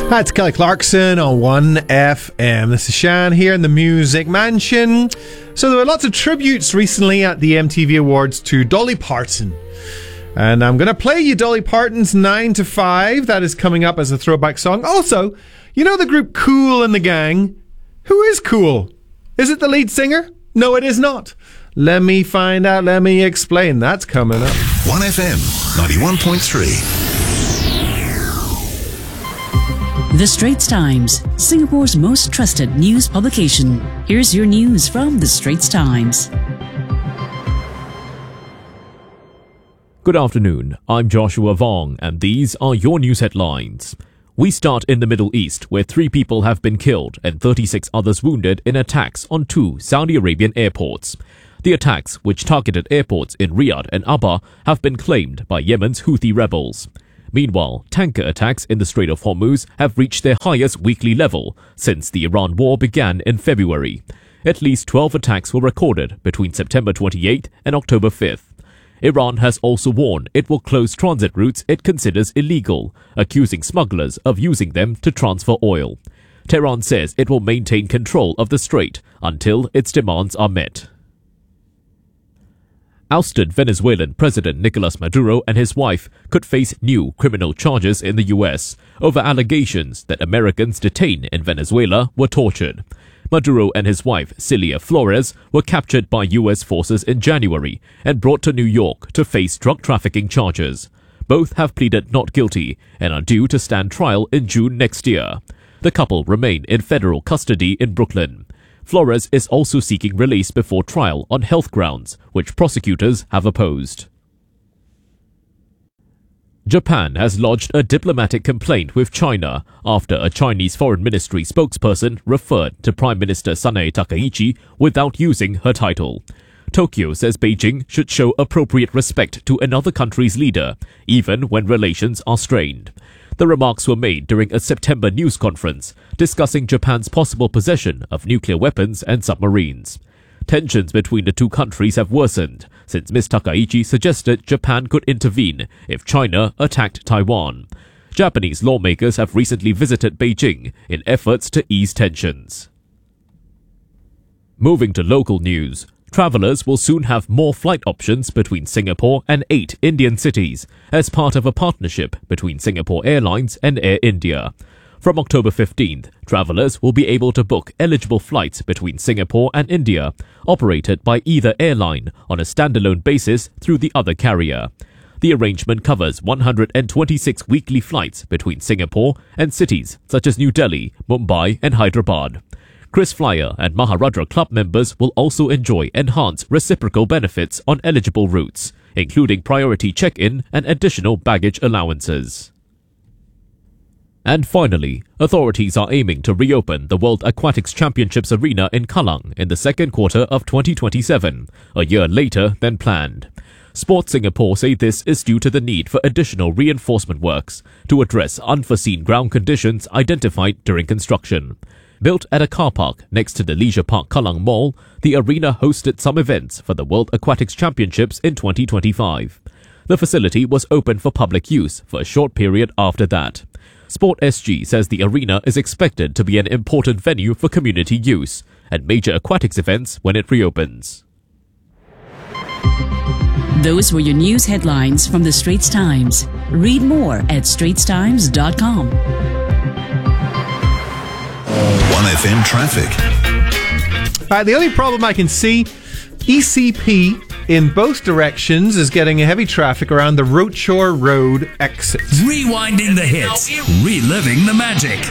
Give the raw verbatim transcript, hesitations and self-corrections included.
That's Kelly Clarkson on one F M. This is Shan here in the Music Mansion. So there were lots of tributes recently at the M T V Awards to Dolly Parton. And I'm going to play you Dolly Parton's nine to five. That is coming up as a throwback song. Also, you know the group Kool and the Gang? Who is Kool? Is it the lead singer? No, it is not. Let me find out. Let me explain. That's coming up. one F M ninety-one point three. The Straits Times, Singapore's most trusted news publication. Here's your news from The Straits Times. Good afternoon, I'm Joshua Vong, and these are your news headlines. We start in the Middle East, where three people have been killed and thirty-six others wounded in attacks on two Saudi Arabian airports. The attacks, which targeted airports in Riyadh and Abha, have been claimed by Yemen's Houthi rebels. Meanwhile, tanker attacks in the Strait of Hormuz have reached their highest weekly level since the Iran war began in February. At least twelve attacks were recorded between September twenty-eighth and October fifth. Iran has also warned it will close transit routes it considers illegal, accusing smugglers of using them to transfer oil. Tehran says it will maintain control of the strait until its demands are met. Ousted Venezuelan President Nicolas Maduro and his wife could face new criminal charges in the U S over allegations that Americans detained in Venezuela were tortured. Maduro and his wife, Cilia Flores, were captured by U S forces in January and brought to New York to face drug trafficking charges. Both have pleaded not guilty and are due to stand trial in June next year. The couple remain in federal custody in Brooklyn. Flores is also seeking release before trial on health grounds, which prosecutors have opposed. Japan has lodged a diplomatic complaint with China after a Chinese Foreign Ministry spokesperson referred to Prime Minister Sanae Takaichi without using her title. Tokyo says Beijing should show appropriate respect to another country's leader, even when relations are strained. The remarks were made during a September news conference discussing Japan's possible possession of nuclear weapons and submarines. Tensions between the two countries have worsened since Miz Takaichi suggested Japan could intervene if China attacked Taiwan. Japanese lawmakers have recently visited Beijing in efforts to ease tensions. Moving to local news, travellers will soon have more flight options between Singapore and eight Indian cities as part of a partnership between Singapore Airlines and Air India. From October fifteenth, travellers will be able to book eligible flights between Singapore and India, operated by either airline on a standalone basis through the other carrier. The arrangement covers one hundred twenty-six weekly flights between Singapore and cities such as New Delhi, Mumbai and Hyderabad. KrisFlyer and Maharudra Club members will also enjoy enhanced reciprocal benefits on eligible routes, including priority check-in and additional baggage allowances. And finally, authorities are aiming to reopen the World Aquatics Championships arena in Kallang in the second quarter of twenty twenty-seven, a year later than planned. Sport Singapore say this is due to the need for additional reinforcement works to address unforeseen ground conditions identified during construction. Built at a car park next to the Leisure Park Kallang Mall, the arena hosted some events for the World Aquatics Championships in twenty twenty-five. The facility was open for public use for a short period after that. Sport S G says the arena is expected to be an important venue for community use and major aquatics events when it reopens. Those were your news headlines from The Straits Times. Read more at straits times dot com. one F M traffic. All right, the only problem I can see, E C P in both directions is getting heavy traffic around the Rochor Road exit. Rewinding the hits, reliving the magic.